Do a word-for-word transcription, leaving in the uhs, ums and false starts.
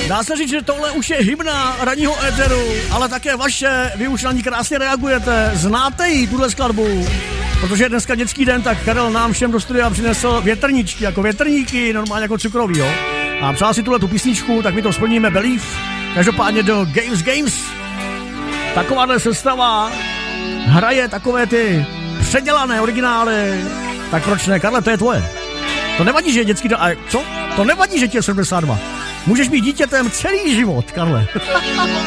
Dá se říct, že tohle už je hymna ranního éteru, ale také vaše, vy už na ní krásně reagujete. Znáte ji, tuhle skladbu? Protože je dneska dětský den, tak Karel nám všem do studia přinesl větrničky, jako větrníky, normálně jako cukrový, jo. A přál si tuhle tu písničku, tak my to splníme, Believe. Každopádně do Games Games. Takováhle sestava hraje takové ty předělané originály. Tak proč ne, Karle, to je tvoje. To nevadí, že je dětský den, a co? To nevadí, že ti je sedmdesát dva. Můžeš být dítětem celý život, Karle.